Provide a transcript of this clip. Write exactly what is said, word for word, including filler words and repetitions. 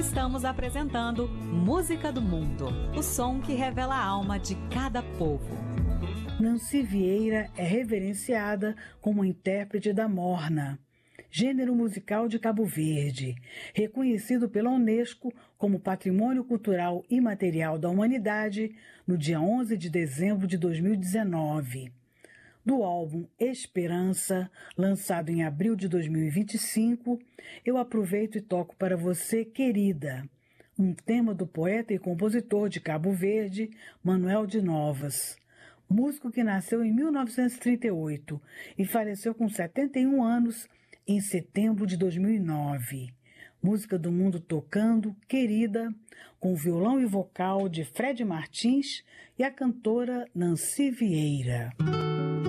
Estamos apresentando Música do Mundo, o som que revela a alma de cada povo. Nancy Vieira é reverenciada como intérprete da morna, gênero musical de Cabo Verde, reconhecido pela Unesco como Patrimônio Cultural Imaterial da Humanidade no dia onze de dezembro de dois mil e dezenove. Do álbum Esperança, lançado em abril de dois mil e vinte e cinco, eu aproveito e toco para você, Querida, um tema do poeta e compositor de Cabo Verde, Manuel de Novas, músico que nasceu em mil novecentos e trinta e oito e faleceu com setenta e um anos em setembro de dois mil e nove. Música do Mundo tocando Querida, com violão e vocal de Fred Martins e a cantora Nancy Vieira.